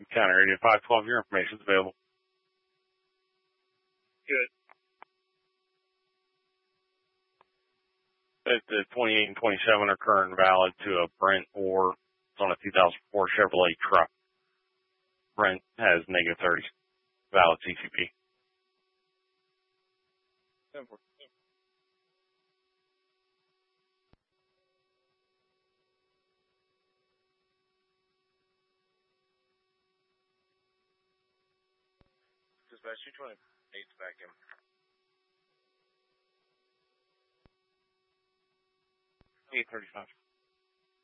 County Radio 512, your information is available. Good. The 28 and 27 are current and valid to a Brent or it's on a 2004 Chevrolet truck. Brent has negative 30 valid CCP. 10-4. Dispatch 228's back in. 835.